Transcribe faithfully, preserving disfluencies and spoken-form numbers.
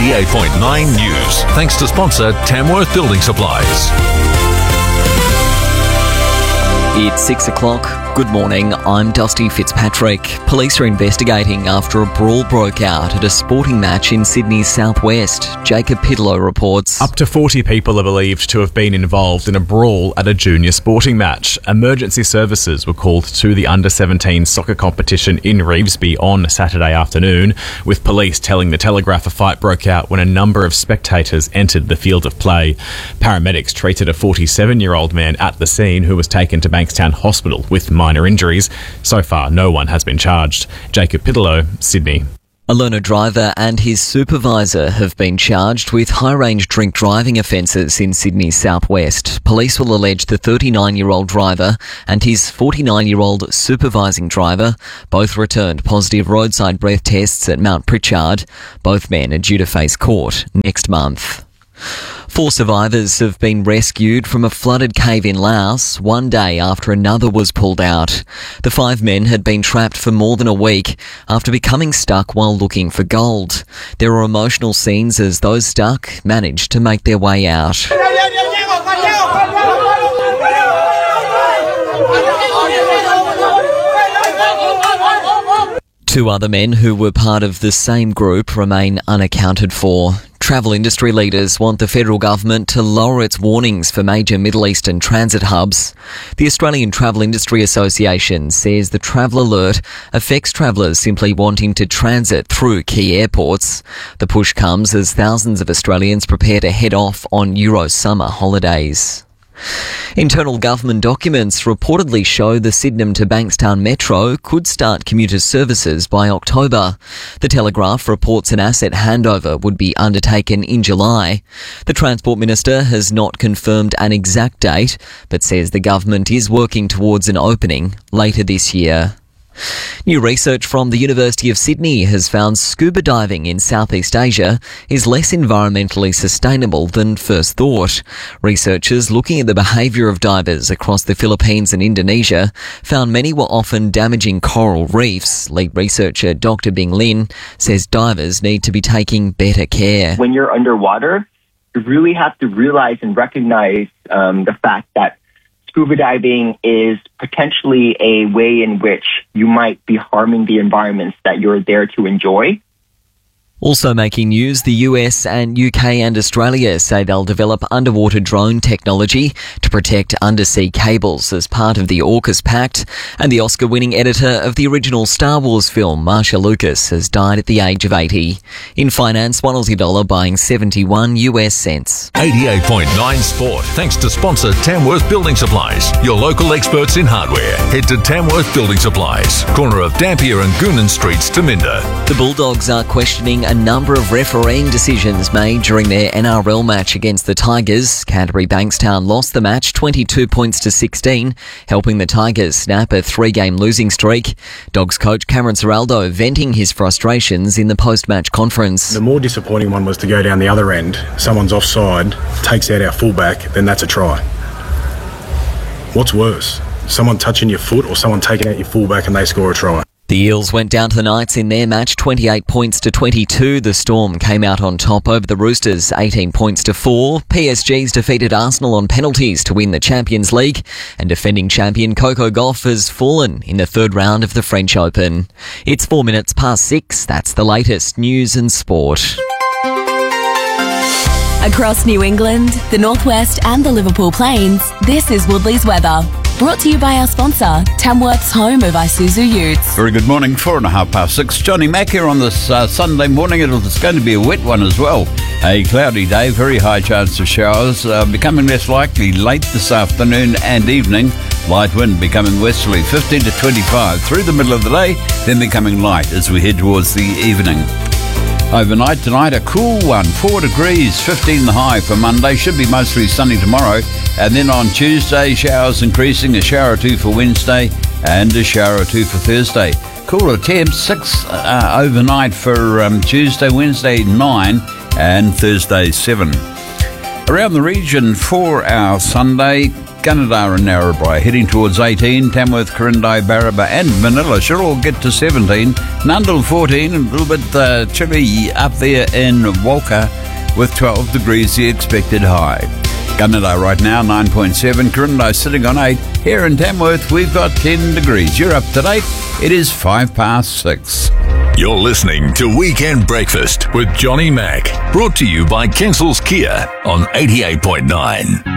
eighty-eight point nine News. Thanks to sponsor Tamworth Building Supplies. It's six o'clock. Good morning, I'm Dusty Fitzpatrick. Police are investigating after a brawl broke out at a sporting match in Sydney's southwest. Jacob Pidlow reports. Up to forty people are believed to have been involved in a brawl at a junior sporting match. Emergency services were called to the under seventeen soccer competition in Revesby on Saturday afternoon, with police telling the Telegraph a fight broke out when a number of spectators entered the field of play. Paramedics treated a forty-seven-year-old man at the scene who was taken to Bankstown Hospital with minor injuries. So far, no one has been charged. Jacob Pidlow, Sydney. A learner driver and his supervisor have been charged with high-range drink driving offences in Sydney's southwest. Police will allege the thirty-nine-year-old driver and his forty-nine-year-old supervising driver both returned positive roadside breath tests at Mount Pritchard. Both men are due to face court next month. Four survivors have been rescued from a flooded cave in Laos one day after another was pulled out. The five men had been trapped for more than a week after becoming stuck while looking for gold. There were emotional scenes as those stuck managed to make their way out. Two other men who were part of the same group remain unaccounted for. Travel industry leaders want the federal government to lower its warnings for major Middle Eastern transit hubs. The Australian Travel Industry Association says the travel alert affects travellers simply wanting to transit through key airports. The push comes as thousands of Australians prepare to head off on Euro summer holidays. Internal government documents reportedly show the Sydenham to Bankstown Metro could start commuter services by October. The Telegraph reports an asset handover would be undertaken in July. The Transport Minister has not confirmed an exact date, but says the government is working towards an opening later this year. New research from the University of Sydney has found scuba diving in Southeast Asia is less environmentally sustainable than first thought. Researchers looking at the behaviour of divers across the Philippines and Indonesia found many were often damaging coral reefs. Lead researcher Doctor Bing Lin says divers need to be taking better care. When you're underwater, you really have to realize and recognize um, the fact that scuba diving is potentially a way in which you might be harming the environments that you're there to enjoy. Also making news, the U S and U K and Australia say they'll develop underwater drone technology to protect undersea cables as part of the AUKUS Pact. And the Oscar-winning editor of the original Star Wars film, Marsha Lucas, has died at the age of eighty. In finance, one Aussie dollar buying seventy-one U S cents. eighty-eight point nine Sport. Thanks to sponsor Tamworth Building Supplies, your local experts in hardware. Head to Tamworth Building Supplies, corner of Dampier and Goonan Streets, Taminda. The Bulldogs are questioning a number of refereeing decisions made during their N R L match against the Tigers. Canterbury Bankstown lost the match twenty-two points to sixteen, helping the Tigers snap a three-game losing streak. Dogs coach Cameron Ciraldo venting his frustrations in the post-match conference. The more disappointing one was to go down the other end. Someone's offside, takes out our fullback, then that's a try. What's worse? Someone touching your foot or someone taking out your fullback and they score a try? The Eels went down to the Knights in their match, twenty-eight points to twenty-two. The Storm came out on top over the Roosters, eighteen points to four. P S G's defeated Arsenal on penalties to win the Champions League. And defending champion Coco Gauff has fallen in the third round of the French Open. It's four minutes past six. That's the latest news and sport. Across New England, the Northwest and the Liverpool Plains, this is Woodley's weather. Brought to you by our sponsor, Tamworth's home of Isuzu Utes. Very good morning, four and a half past six. Johnny Mack here on this uh, Sunday morning. It's going to be a wet one as well. A cloudy day, very high chance of showers, uh, becoming less likely late this afternoon and evening. Light wind becoming westerly, fifteen to twenty-five through the middle of the day, then becoming light as we head towards the evening. Overnight tonight, a cool one, four degrees, fifteen the high for Monday. Should be mostly sunny tomorrow. And then on Tuesday, showers increasing, a shower or two for Wednesday and a shower or two for Thursday. Cooler temps, six uh, overnight for um, Tuesday, Wednesday, nine, and Thursday, seven. Around the region for our Sunday, Gunnedah and Narrabri heading towards eighteen. Tamworth, Corindai, Barraba and Manila should all get to seventeen. Nundle fourteen, a little bit uh, chilly up there in Walker with twelve degrees the expected high. Gunnedah right now nine point seven, Corindai sitting on eight. Here in Tamworth we've got ten degrees. You're up to date. It is five past six. You're listening to Weekend Breakfast with Johnny Mac, brought to you by Kensel's Kia on eighty-eight point nine.